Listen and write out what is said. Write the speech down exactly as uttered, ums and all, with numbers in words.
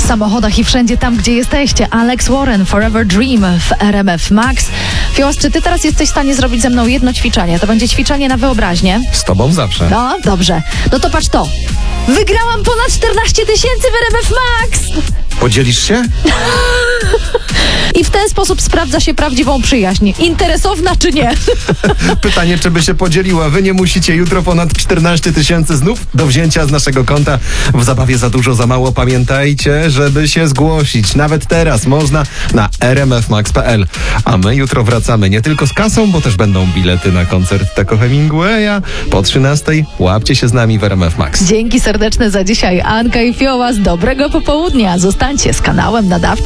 w samochodach i wszędzie tam, gdzie jesteście. Alex Warren, Forever Dream w R M F Max. Fiołas, czy ty teraz jesteś w stanie zrobić ze mną jedno ćwiczenie? To będzie ćwiczenie na wyobraźnię. Z tobą zawsze. No, dobrze. No to patrz to. Wygrałam ponad czternaście tysięcy w R M F Max! Podzielisz się? I w ten sposób sprawdza się prawdziwą przyjaźń. Interesowna czy nie? Pytanie, czy by się podzieliła. Wy nie musicie. Jutro ponad czternaście tysięcy znów do wzięcia z naszego konta. W zabawie za dużo, za mało. Pamiętajcie, żeby się zgłosić. Nawet teraz można na r m f max kropka p l. A my jutro wracamy nie tylko z kasą, bo też będą bilety na koncert Taco Hemingwaya. Po trzynastej łapcie się z nami w R M F Max. Dzięki serdeczne za dzisiaj. Anka i Fiołas, dobrego popołudnia. Zostańcie z kanałem nadawczym.